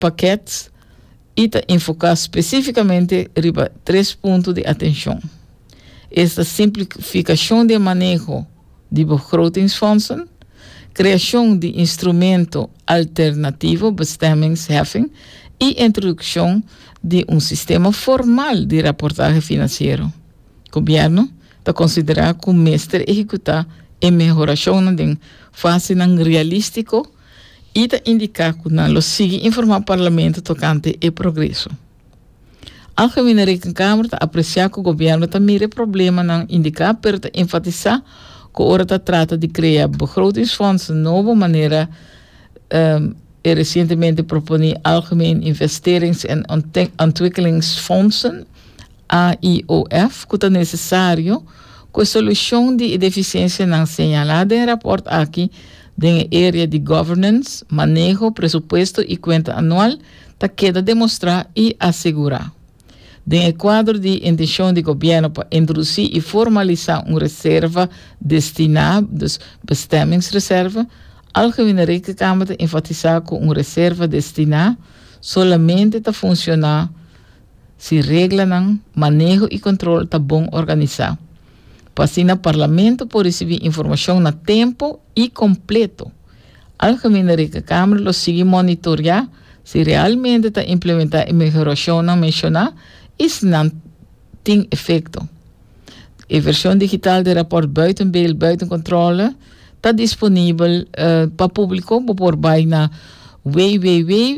paquetes e enfocar especificamente riba 3 pontos de atenção. Esta simplificação de manejo de begrotingsfondsen, criação de instrumento alternativo, bestemmingsheffing, e introdução de sistema formal de reportagem financeiro. O governo está considerando como mestre executar a melhoração de fase realístico e está indicar que não sigue informar o parlamento tocante o progresso. A Algemene Rekenkamer está apreciar que o governo está mira problema não indicar, para enfatizar que ora está trata de criar begrotingsfonds de nova maneira e recentemente propõe Algemeen Investerings- en Ontwikkelingsfondsen, AIOF, que é necessário que a solução de deficiência não señalada em rapport aqui da área de governance, manejo, presupuesto e conta anual, está queda demonstrar e assegurar. No quadro de intenção do governo para introduzir e formalizar uma reserva destinada, bestemmingsreserva, a Algemene Rekenkamer enfatizar que uma reserva destinada somente está funcionar se regra não, manejo e controle está bom organizado. Para assim o parlamento pode receber informação na tempo e completo. A Algemene Rekenkamer lo sigue monitorear se realmente está implementar a melhoração não mencionar e se não tem efeito. A versão digital do rapport buitenbeeld, buitencontrole está disponível para público por bij na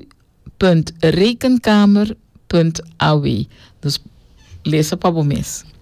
www.rekenkamer.aw. Dus lees op mês.